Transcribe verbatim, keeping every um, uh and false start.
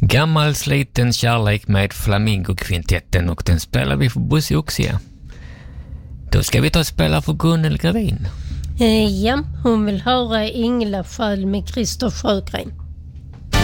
Gammal sliten kärlek med Flamingo-kvintetten, och den spelar vi för Bosse Oxia. Då ska vi ta och spela för Gunnel Gravin. Eh, ja, hon vill höra Änglafall med Christer Sjögren.